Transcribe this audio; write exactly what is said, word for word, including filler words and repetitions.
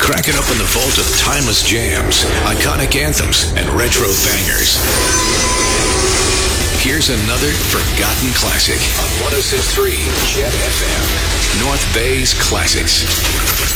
cracking open the vault of timeless jams, iconic anthems, and retro bangers. Here's another forgotten classic on one oh six point three Jet F M, North Bay's Classics.